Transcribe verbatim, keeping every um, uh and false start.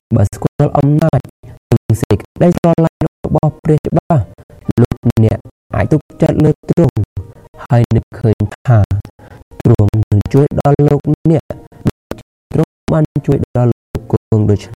បើស្គាល់អំណាចនិងសេចក្តីស្រឡាញ់របស់ព្រះច្បាស់លោកអ្នកអាចទុកចិត្តលើទ្រង់ហើយនឹកឃើញថាទ្រង់នឹងជួយដល់លោកអ្នកទ្រង់បានជួយដល់លោកគង់ដូច្